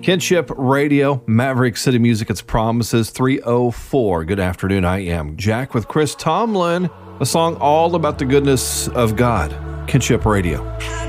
Kinship Radio, Maverick City Music, Its Promises, 3:04. Good afternoon. I am Jack with Chris Tomlin. A song all about the goodness of God. Kinship Radio.